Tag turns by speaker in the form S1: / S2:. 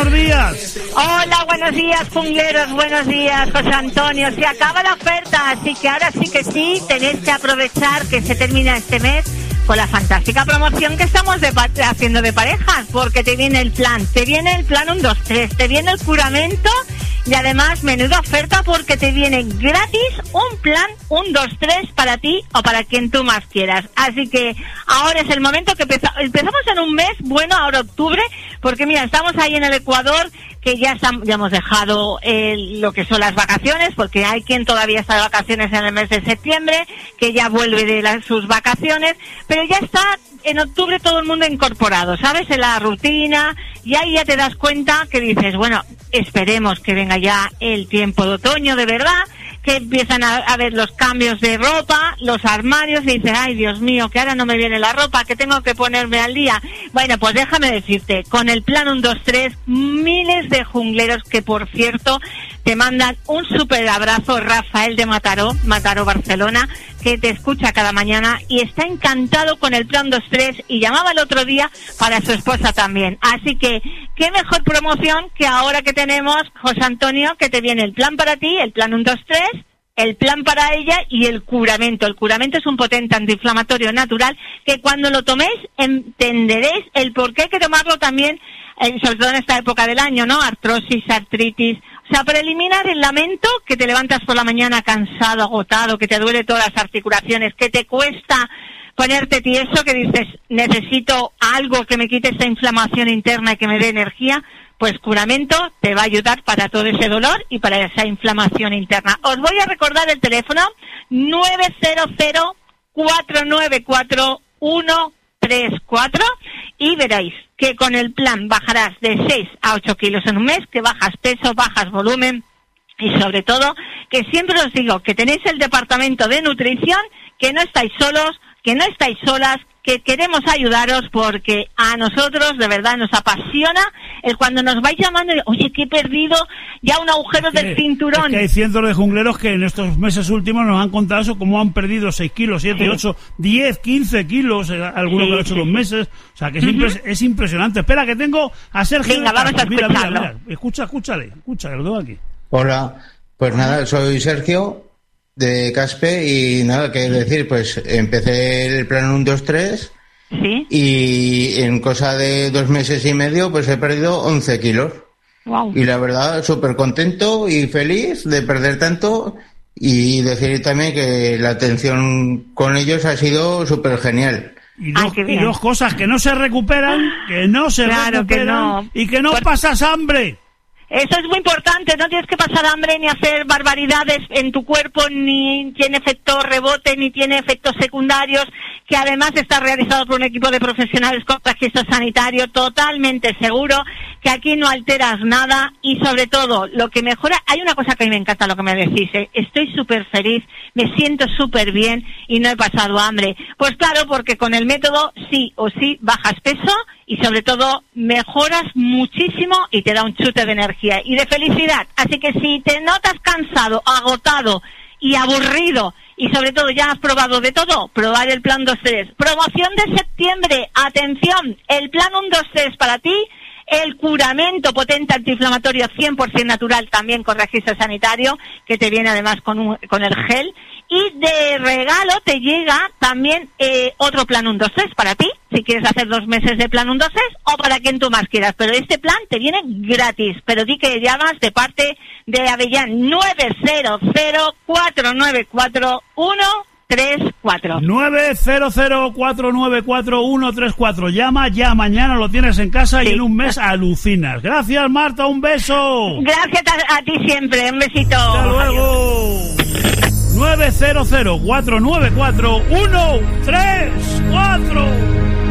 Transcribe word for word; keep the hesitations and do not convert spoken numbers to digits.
S1: buenos días.
S2: Hola, buenos días, jungleros, buenos días, José Antonio. Se acaba la oferta, así que ahora sí que sí, tenéis que aprovechar que se termina este mes con la fantástica promoción que estamos de, haciendo de parejas, porque te viene el plan, te viene el plan uno, dos, tres, te viene el juramento y además menuda oferta porque te viene gratis un plan uno, dos, tres para ti o para quien tú más quieras. Así que ahora es el momento que empezamos, empezamos en un mes, bueno, ahora octubre, porque mira, estamos ahí en el Ecuador, que ya, estamos, ya hemos dejado eh, lo que son las vacaciones, porque hay quien todavía está de vacaciones en el mes de septiembre, que ya vuelve de las, sus vacaciones, pero ya está en octubre todo el mundo incorporado, ¿sabes? En la rutina, y ahí ya te das cuenta que dices, bueno, esperemos que venga ya el tiempo de otoño de verdad, que empiezan a, a ver los cambios de ropa, los armarios, y dices, ay, Dios mío, que ahora no me viene la ropa, que tengo que ponerme al día. Bueno, pues déjame decirte, con el plan uno, dos, tres, miles de jungleros que, por cierto, te mandan un súper abrazo, Rafael de Mataró, Mataró, Barcelona, que te escucha cada mañana y está encantado con el plan dos tres y llamaba el otro día para su esposa también. Así que, qué mejor promoción que ahora que tenemos, José Antonio, que te viene el plan para ti, el plan uno, dos, tres, el plan para ella y el curamento. El curamento es un potente antiinflamatorio natural que cuando lo toméis entenderéis el por qué hay que tomarlo también, eh, sobre todo en esta época del año, ¿no? Artrosis, artritis. O sea, para eliminar el lamento, que te levantas por la mañana cansado, agotado, que te duele todas las articulaciones, que te cuesta ponerte tieso, que dices, necesito algo que me quite esta inflamación interna y que me dé energía, pues Curamento te va a ayudar para todo ese dolor y para esa inflamación interna. Os voy a recordar el teléfono nueve cero cero, cuatro nueve cuatro, uno tres cuatro y veréis que con el plan bajarás de seis a ocho kilos en un mes, que bajas peso, bajas volumen y sobre todo que siempre os digo que tenéis el departamento de nutrición, que no estáis solos, que no estáis solas, que queremos ayudaros porque a nosotros de verdad nos apasiona el cuando nos vais llamando y, oye, que he perdido ya un agujero es que, del cinturón.
S1: Es que hay cientos de jungleros que en estos meses últimos nos han contado eso, como han perdido seis kilos, siete, ocho, diez, quince kilos, algunos sí, que han hecho sí. dos meses. O sea, que es, uh-huh. impres- es impresionante. Espera, que tengo a Sergio.
S2: Venga, vamos a
S1: mira,
S2: escucharlo.
S1: Mira, mira, escucha, escúchale, escúchale, lo tengo aquí.
S3: Hola, pues nada, soy Sergio de Caspe y nada, que decir, pues empecé el plan uno, dos, tres
S2: ¿sí?
S3: Y en cosa de dos meses y medio pues he perdido once kilos.
S2: Wow.
S3: Y la verdad, súper contento y feliz de perder tanto y decir también que la atención con ellos ha sido súper genial.
S1: Y dos, Ay, y dos cosas, que no se recuperan, que no se
S2: claro
S1: recuperan
S2: que no.
S1: y que no
S2: Por...
S1: pasas hambre.
S2: Eso es muy importante, no tienes que pasar hambre ni hacer barbaridades en tu cuerpo, ni tiene efectos rebote, ni tiene efectos secundarios, que además está realizado por un equipo de profesionales con registro sanitario totalmente seguro, que aquí no alteras nada y sobre todo lo que mejora, hay una cosa que a mí me encanta lo que me decís, ¿eh? Estoy súper feliz, me siento súper bien y no he pasado hambre. Pues claro, porque con el método sí o sí bajas peso y sobre todo mejoras muchísimo y te da un chute de energía y de felicidad. Así que si te notas cansado, agotado y aburrido y sobre todo ya has probado de todo, probar el plan dos tres. Promoción de septiembre, atención, el plan uno dos tres para ti, el Curamento potente antiinflamatorio cien por ciento natural también con registro sanitario, que te viene además con, un, con el gel. Y de regalo te llega también eh, otro plan uno dos tres para ti, si quieres hacer dos meses de plan uno dos tres o para quien tú más quieras. Pero este plan te viene gratis, pero di que llamas de parte de Avellán nueve cero cero, cuatro nueve cuatro, uno tres cuatro.
S1: nueve cero cero, cuatro nueve cuatro, uno tres cuatro. Llama ya, mañana lo tienes en casa sí. Y en un mes alucinas. Gracias, Marta, un beso.
S2: Gracias a, a ti siempre, un besito.
S1: Hasta luego. nueve cero cero, cuatro nueve cuatro, uno tres cuatro.